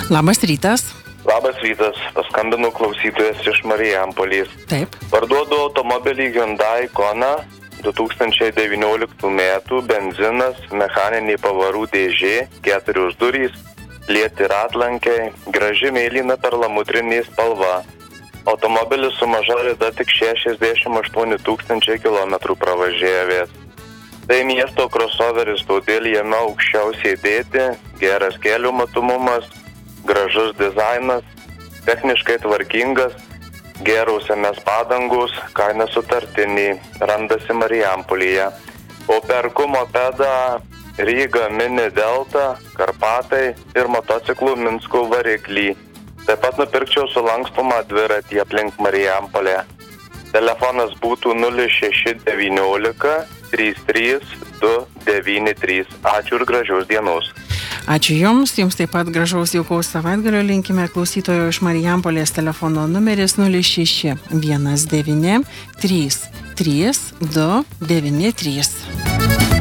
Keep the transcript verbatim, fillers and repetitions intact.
Labas rytas. Labas rytas, paskambinu klausytojas iš Marijampolės. Taip. Parduodu automobilį Hyundai Kona du tūkstančiai devynioliktų metų, benzinas, mechaniniai pavarų dėžė, keturios durys, lieti ratlankiai, graži mėlyna perlamutrinė spalva. Automobilis su maža rida tik šešiasdešimt aštuoni tūkstančiai kilometrų pravažiavęs. Tai miesto crossoveris, todėl jame aukščiau sėdėti, geras kelių matomumas, gražus dizainas, techniškai tvarkingas, geros M S padangos, kaina sutartinė, randasi Marijampolėje. O perku mopedą Ryga Mini Delta, Karpatai ir motociklų Minsko variklį. Taip pat nupirkčiau sulankstomą dviratį aplink Marijampolę. Telefonas būtų nulis šeši devyniolika trys trys du devyni trys. Ačiū ir gražios dienos. Ačiū Jums, Jums taip pat gražaus jaukaus savaitgalio linkime. Klausytojo iš Marijampolės telefono numeris nulis šeši vienas devyni trys trys du devyni trys.